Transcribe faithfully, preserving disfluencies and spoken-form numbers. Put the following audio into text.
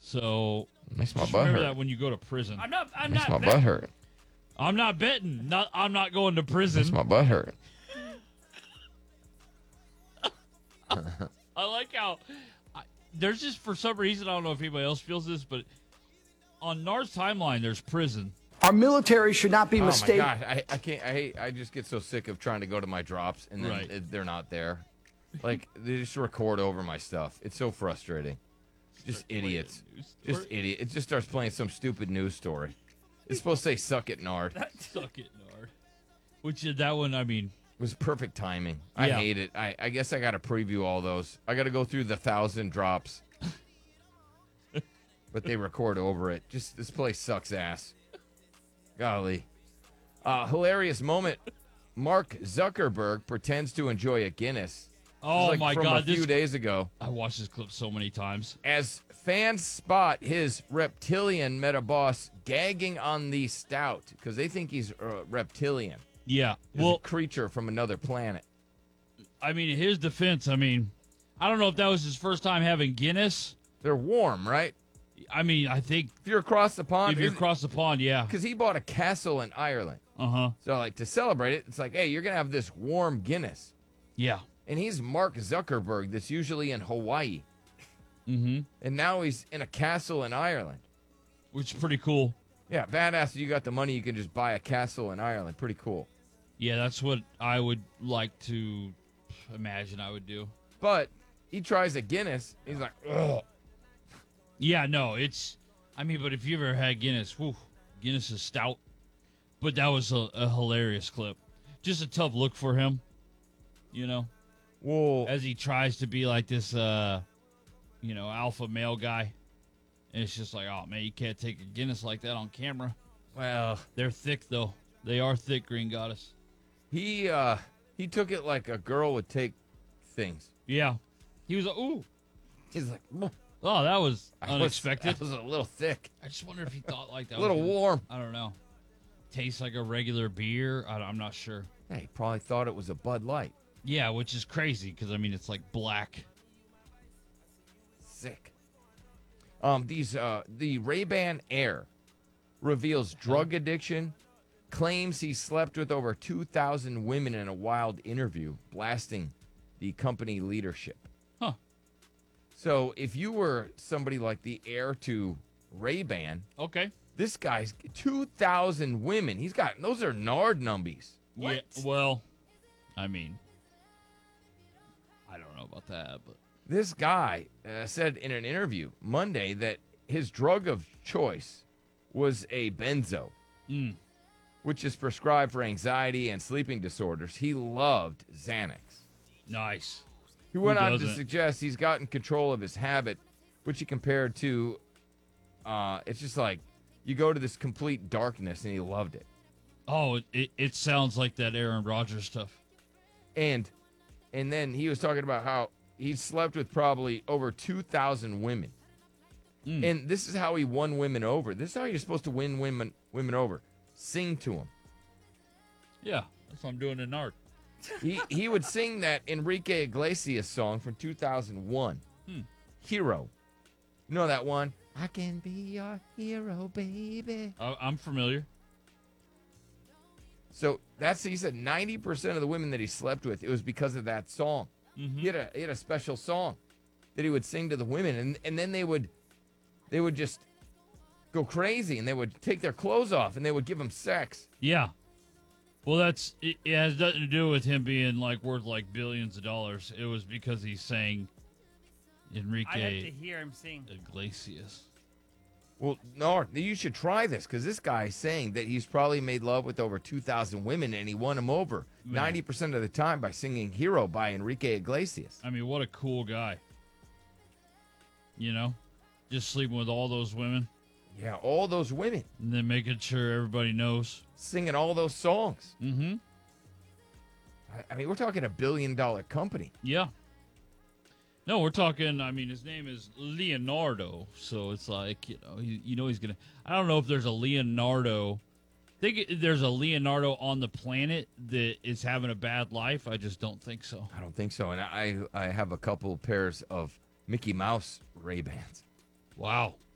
So Makes my just butt remember hurt. that when you go to prison. I'm not. I'm Makes not. my bet- butt hurt. I'm not betting. Not. I'm not going to prison. Makes my butt hurt. I like how I, there's just for some reason I don't know if anybody else feels this, but on Nard's timeline there's prison. Our military should not be Oh mistaken. my god, I, I can't. I hate. I just get so sick of trying to go to my drops and then Right. it- they're not there. Like they just record over my stuff. It's so frustrating. Just idiots. Just idiot. It just starts playing some stupid news story. It's supposed to say "suck it, Nard." It Suck it, Nard. Which is that one? I mean, was perfect timing. I Yeah. hate it. I, I guess I got to preview all those. I got to go through the thousand drops. But they record over it. Just this place sucks ass. Golly. Uh, hilarious moment. Mark Zuckerberg pretends to enjoy a Guinness. This is oh like my from god, a few this days ago. I watched this clip so many times. As fans spot his reptilian meta boss gagging on the stout because they think he's uh, reptilian. Yeah. He's a Well, creature from another planet. I mean, in his defense, I mean, I don't know if that was his first time having Guinness. They're warm, right? I mean, I think If you're across the pond, if you're across the pond, yeah. because he bought a castle in Ireland. Uh huh. So, like, to celebrate it, it's like, hey, you're going to have this warm Guinness. Yeah. And he's Mark Zuckerberg, that's usually in Hawaii. Mm-hmm. And now he's in a castle in Ireland. Which is pretty cool. Yeah, badass. You got the money, you can just buy a castle in Ireland. Pretty cool. Yeah, that's what I would like to imagine I would do. But he tries a Guinness. He's like, ugh. Yeah, no, it's. I mean, but if you ever had Guinness, whew, Guinness is stout. But that was a, a hilarious clip. Just a tough look for him, you know, Well, as he tries to be like this, uh, you know, alpha male guy. And it's just like, oh, man, you can't take a Guinness like that on camera. well, They're thick, though. They are thick, Green Goddess. he uh he took it like a girl would take things. Yeah. He was like, ooh. He's like, "Ugh." Oh, that was I was- unexpected. That was a little thick, I just wonder if he thought like that. a little was gonna- warm. I don't know. Tastes like a regular beer. I, I'm not sure. Yeah, he probably thought it was a Bud Light. Yeah, which is crazy because I mean it's like black. Sick. Um, these uh, the Ray-Ban Air reveals drug addiction, claims he slept with over two thousand women in a wild interview, blasting the company leadership. Huh. So if you were somebody like the heir to Ray-Ban, Okay. this guy's two thousand women. He's got those are Nard numbies. Yeah. Well, I mean, I don't know about that, but This guy uh, said in an interview Monday that his drug of choice was a benzo, Mm. which is prescribed for anxiety and sleeping disorders. He loved Xanax. nice. He went Who on to doesn't? suggest he's gotten control of his habit, which he compared to, uh, it's just like you go to this complete darkness, and he loved it. Oh, it it sounds like that Aaron Rodgers stuff. And and then he was talking about how he slept with probably over two thousand women. Mm. And this is how he won women over. This is how you're supposed to win women women over. Sing to them. Yeah, that's what I'm doing in art. He he would sing that Enrique Iglesias song from two thousand one. Hmm. Hero. You know that one? I can be your hero, baby. I, I'm familiar. So that's he said ninety percent of the women that he slept with, it was because of that song. Mm-hmm. He had a he had a special song that he would sing to the women, and and then they would they would just go crazy, and they would take their clothes off, and they would give him sex. Yeah. Well, that's it, it has nothing to do with him being like worth like billions of dollars. It was because he sang I'd have to Enrique hear him sing. Iglesias. Well, no, you should try this because this guy's saying that he's probably made love with over two thousand women, and he won them over Man. ninety percent of the time by singing "Hero" by Enrique Iglesias. I mean, what a cool guy. You know, just sleeping with all those women Yeah, all those women and then making sure everybody knows. singing all those songs. Mm-hmm. I, I mean, we're talking a billion-dollar company. Yeah. No, we're talking. I mean, his name is Leonardo, so it's like you know, you, you know, he's gonna. I don't know if there's a Leonardo. I think it- there's a Leonardo on the planet that is having a bad life. I just don't think so. I don't think so. And I I have a couple pairs of Mickey Mouse Ray-Bans. Wow.